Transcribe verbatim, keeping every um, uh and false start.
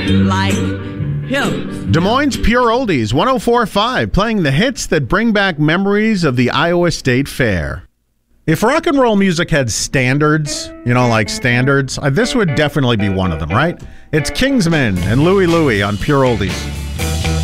like hymns. Des Moines Pure Oldies, one oh four point five, playing the hits that bring back memories of the Iowa State Fair. If rock and roll music had standards, you know, like standards, uh, this would definitely be one of them, right? It's Kingsmen and Louie Louie on Pure Oldies.